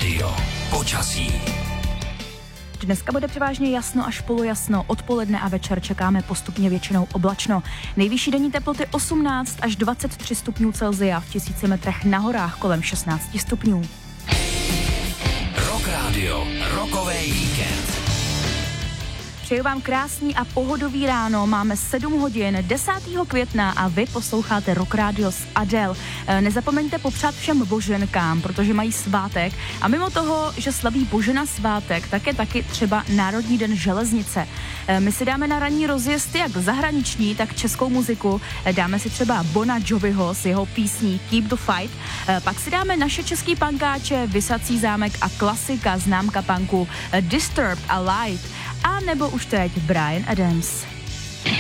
Radio. Počasí. Dneska bude převážně jasno až polojasno, odpoledne a večer čekáme postupně většinou oblačno. Nejvyšší denní teploty 18 až 23 stupňů Celsia, v 1000 metrech na horách kolem 16 stupňů. Rock Radio, rokový víkend. Přeju vám krásný a pohodový ráno, máme 7 hodin 10. května a vy posloucháte Rock Radio s Adele. Nezapomeňte popřát všem boženkám, protože mají svátek a mimo toho, že slaví Božena svátek, tak je taky třeba Národní den železnice. My si dáme na ranní rozjezd jak zahraniční, tak českou muziku. Dáme si třeba Bona Joviho s jeho písní Keep the Fight. Pak si dáme naše český punkáče, Visací zámek a klasika známka punku Disturbed a Light. A nebo už teď Bryan Adams.